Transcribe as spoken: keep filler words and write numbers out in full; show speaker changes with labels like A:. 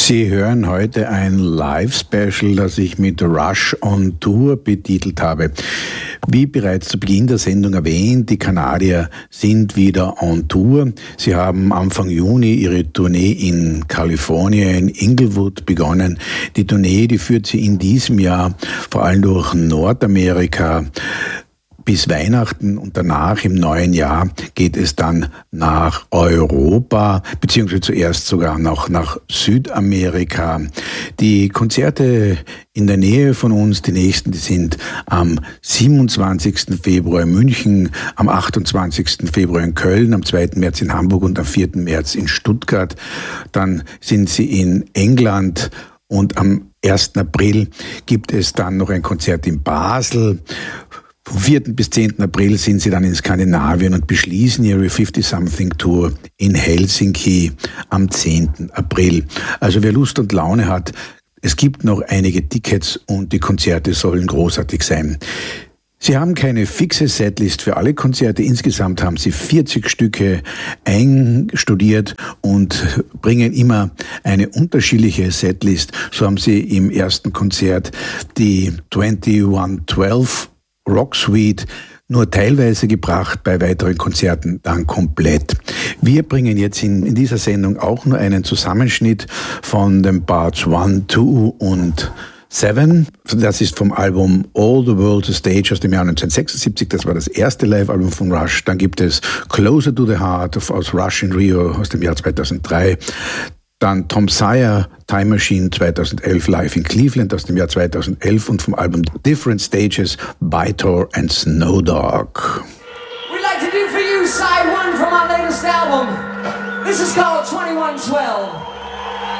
A: Sie hören heute ein Live-Special, das ich mit Rush on Tour betitelt habe. Wie bereits zu Beginn der Sendung erwähnt, die Kanadier sind wieder on Tour. Sie haben Anfang Juni ihre Tournee in Kalifornien, in Inglewood begonnen. Die Tournee, die führt sie in diesem Jahr vor allem durch Nordamerika bis Weihnachten, und danach im neuen Jahr geht es dann nach Europa, beziehungsweise zuerst sogar noch nach Südamerika. Die Konzerte in der Nähe von uns, die nächsten, die sind am siebenundzwanzigsten Februar in München, am achtundzwanzigsten Februar in Köln, am zweiten März in Hamburg und am vierten März in Stuttgart. Dann sind sie in England und am ersten April gibt es dann noch ein Konzert in Basel. Vom vierten bis zehnten April sind sie dann in Skandinavien und beschließen ihre fifty-something-Tour in Helsinki am zehnten April. Also wer Lust und Laune hat, es gibt noch einige Tickets und die Konzerte sollen großartig sein. Sie haben keine fixe Setlist für alle Konzerte. Insgesamt haben sie vierzig Stücke einstudiert und bringen immer eine unterschiedliche Setlist. So haben sie im ersten Konzert die twenty-one twelve Rock Suite nur teilweise gebracht, bei weiteren Konzerten dann komplett. Wir bringen jetzt in, in dieser Sendung auch nur einen Zusammenschnitt von den Parts eins, zwei und sieben. Das ist vom Album All the World to Stage aus dem Jahr neunzehnhundertsechsundsiebzig. Das war das erste Live-Album von Rush. Dann gibt es Closer to the Heart aus Rush in Rio aus dem Jahr zweitausenddrei. Dann Tom Sawyer, Time Machine zweitausendelf live in Cleveland aus dem Jahr zweitausendelf und vom Album Different Stages, Bytor and Snow Dog.
B: We'd like to do for you side one from our latest album. This is called twenty-one twelve.